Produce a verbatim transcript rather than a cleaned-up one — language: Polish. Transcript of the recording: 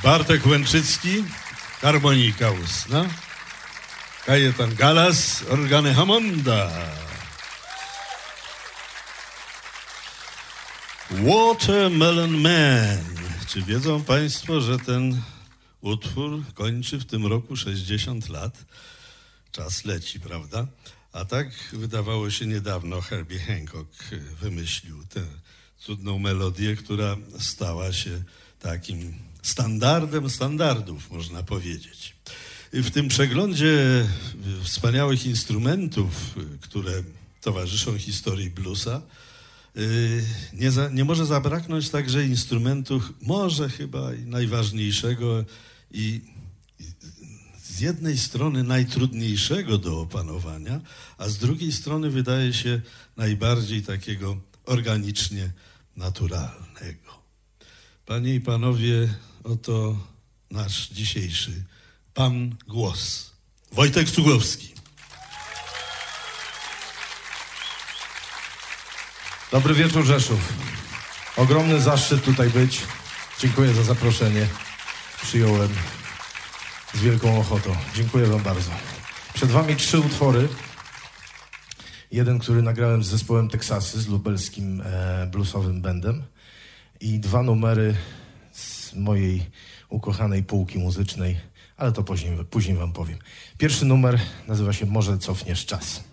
Bartek Łęczycki, harmonika ustna. Kajetan Galas, organy Hammonda. Watermelon Man. Czy wiedzą Państwo, że ten utwór kończy w tym roku sześćdziesiąt lat? Czas leci, prawda? A tak wydawało się niedawno Herbie Hancock wymyślił tę cudną melodię, która stała się takim standardem standardów, można powiedzieć. W tym przeglądzie wspaniałych instrumentów, które towarzyszą historii bluesa, nie, za, nie może zabraknąć także instrumentu, może chyba i najważniejszego i, i z jednej strony najtrudniejszego do opanowania, a z drugiej strony wydaje się najbardziej takiego organicznie naturalnego. Panie i panowie, oto nasz dzisiejszy Pan Głos. Wojtek Cugowski. Dobry wieczór, Rzeszów. Ogromny zaszczyt tutaj być. Dziękuję za zaproszenie. Przyjąłem z wielką ochotą. Dziękuję wam bardzo. Przed wami trzy utwory. Jeden, który nagrałem z zespołem Teksasy, z lubelskim e, bluesowym bandem. I dwa numery z mojej ukochanej półki muzycznej, ale to później, później wam powiem. Pierwszy numer nazywa się Może cofniesz czas.